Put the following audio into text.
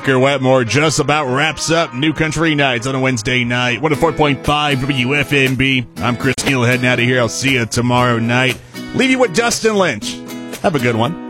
Walker Wetmore just about wraps up New Country Nights on a Wednesday night. 104.5 WFMB. I'm Chris Neal heading out of here. I'll see you tomorrow night. Leave you with Dustin Lynch. Have a good one.